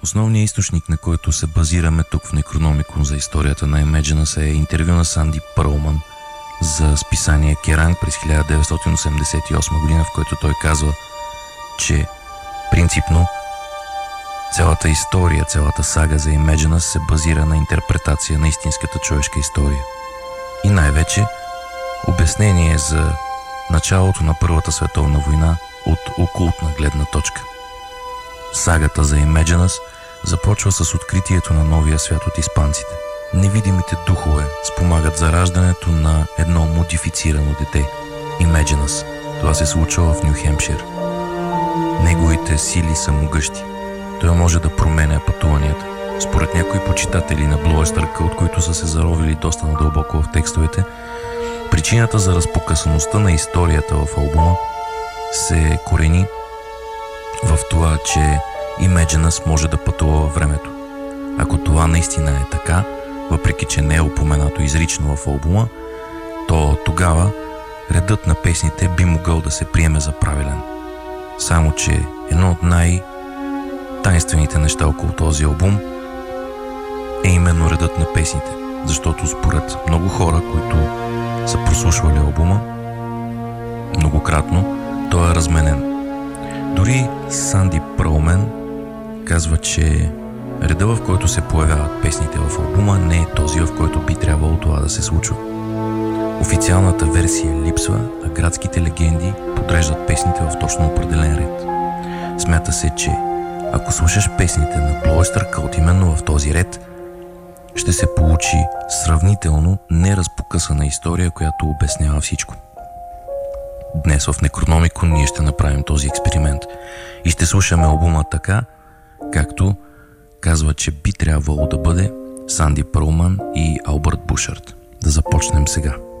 Основният източник, на който се базираме тук в Некрономикон за историята на Imagines е интервю на Санди Пърлман за списание Керанг през 1988 година, в който той казва, че принципно цялата история, цялата сага за Imagines се базира на интерпретация на истинската човешка история. И най-вече обяснение за началото на Първата световна война от окултна гледна точка. Сагата за Imagines започва с откритието на новия свят от испанците. Невидимите духове спомагат за раждането на едно модифицирано дете – Imagines. Това се случва в Ню Хемпшир. Неговите сили са могъщи. Той може да променя пътуванията. Според някои почитатели на Blue Oyster Cult, които са се заровили доста надълбоко в текстовете, причината за разпокъсаността на историята в албума се корени в това, че Imagines може да пътува във времето. Ако това наистина е така, въпреки че не е упоменато изрично в албума, то тогава редът на песните би могъл да се приеме за правилен. Само че едно от най-тайнствените неща около този албум е именно редът на песните, защото според много хора, които са прослушвали албума многократно, той е разменен. Дори Санди Пърлман казва, че реда, в който се появяват песните в албума, не е този, в който би трябвало това да се случва. Официалната версия липсва, а градските легенди подреждат песните в точно определен ред. Смята се, че ако слушаш песните на Blue Oyster Cult именно в този ред, ще се получи сравнително неразпокъсана история, която обяснява всичко. Днес в Некрономикон ние ще направим този експеримент и ще слушаме албума така, както казва, че би трябвало да бъде Санди Пърлман и Албърт Бушард. Да започнем сега.